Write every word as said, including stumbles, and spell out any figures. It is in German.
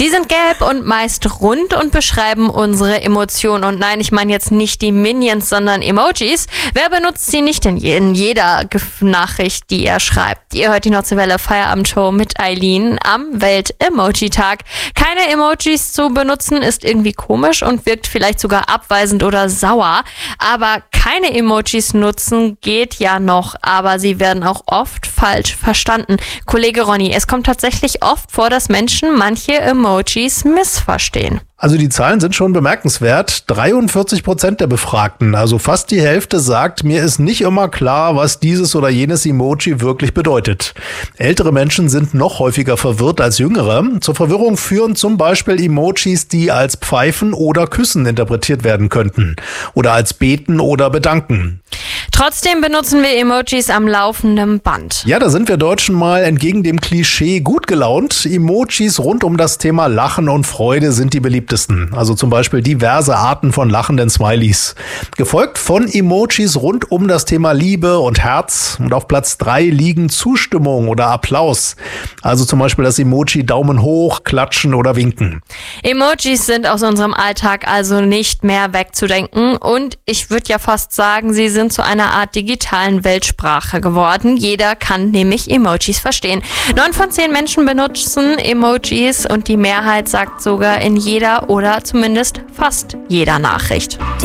Die sind gelb und meist rund und beschreiben unsere Emotionen. Und nein, ich meine jetzt nicht die Minions, sondern Emojis. Wer benutzt sie nicht in, je- in jeder Ge- Nachricht, die er schreibt? Ihr hört die Nordwelle Feierabendshow mit Eileen am Welt-Emoji-Tag. Keine Emojis zu benutzen ist irgendwie komisch und wirkt vielleicht sogar abweisend oder sauer. Aber keine Emojis nutzen geht ja noch, aber sie werden auch oft falsch verstanden. Kollege Ronny, es kommt tatsächlich oft vor, dass Menschen manche Emojis missverstehen. Also die Zahlen sind schon bemerkenswert. dreiundvierzig Prozent der Befragten, also fast die Hälfte, sagt, mir ist nicht immer klar, was dieses oder jenes Emoji wirklich bedeutet. Ältere Menschen sind noch häufiger verwirrt als jüngere. Zur Verwirrung führen zum Beispiel Emojis, die als Pfeifen oder Küssen interpretiert werden könnten. Oder als Beten oder Bedanken. Trotzdem benutzen wir Emojis am laufenden Band. Ja, da sind wir Deutschen mal entgegen dem Klischee gut gelaunt. Emojis rund um das Thema Lachen und Freude sind die beliebtesten. Also zum Beispiel diverse Arten von lachenden Smileys. Gefolgt von Emojis rund um das Thema Liebe und Herz. Und auf Platz drei liegen Zustimmung oder Applaus. Also zum Beispiel das Emoji Daumen hoch, klatschen oder winken. Emojis sind aus unserem Alltag also nicht mehr wegzudenken. Und ich würde ja fast sagen, sie sind zu einer Art digitalen Weltsprache geworden. Jeder kann nämlich Emojis verstehen. Neun von zehn Menschen benutzen Emojis und die Mehrheit sagt sogar in jeder oder zumindest fast jeder Nachricht.